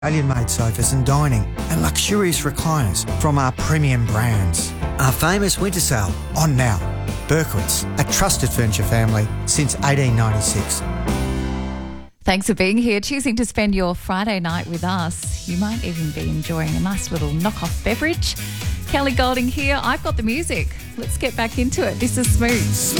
Italian-made sofas and dining and luxurious recliners from our premium brands. Our famous winter sale on now. Berkowitz, a trusted furniture family since 1896. Thanks for being here, choosing to spend your Friday night with us. You might even be enjoying a nice little knock-off beverage. Kelly Golding here. I've got the music. Let's get back into it. This is Smooth.